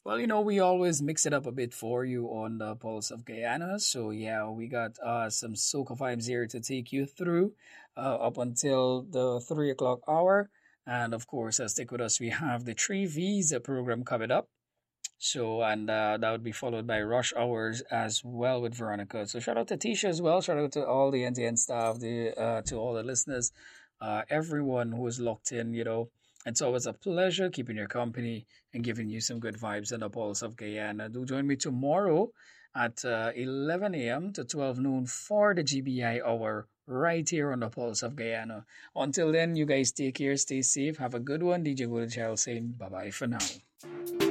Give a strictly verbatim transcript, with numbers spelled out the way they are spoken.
Well, you know, we always mix it up a bit for you on the Pulse of Guyana. So, yeah, we got uh, some soca vibes here to take you through uh, up until the three o'clock hour. And of course, uh, stick with us. We have the Three V's program coming up. So, and uh, that would be followed by Rush Hours as well with Veronica. So, shout out to Tisha as well. Shout out to all the N T N staff, the uh, to all the listeners, uh, everyone who is locked in. You know, it's always a pleasure keeping your company and giving you some good vibes in the Pulse of Guyana. Do join me tomorrow at uh, eleven a m to twelve noon for the G B I hour right here on the Pulse of Guyana. Until then, you guys take care, stay safe, have a good one. D J Golden Child saying bye bye for now.